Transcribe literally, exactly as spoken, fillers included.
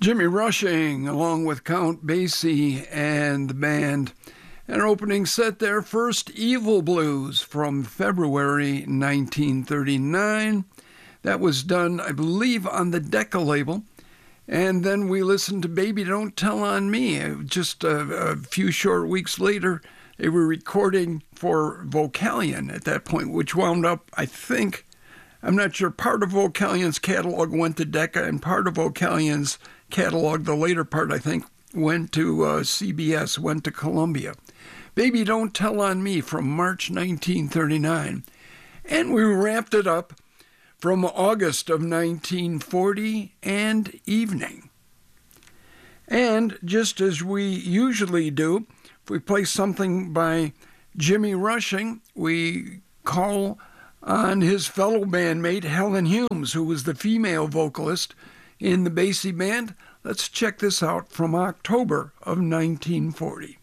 Jimmy Rushing, along with Count Basie and the band. And our opening set there, First Evil Blues from February nineteen thirty-nine. That was done, I believe, on the Decca label. And then we listened to Baby Don't Tell on Me. Just a, a few short weeks later, they were recording for Vocalion at that point, which wound up, I think, I'm not sure, part of Vocalion's catalog went to Decca, and part of Vocalion's catalog, the later part, I think, went to uh, C B S, went to Columbia. Baby Don't Tell on Me from March nineteen thirty-nine. And we wrapped it up from August of nineteen forty and Evening. And just as we usually do, if we play something by Jimmy Rushing, we call on his fellow bandmate Helen Humes, who was the female vocalist in the Basie band. Let's check this out from October of nineteen forty.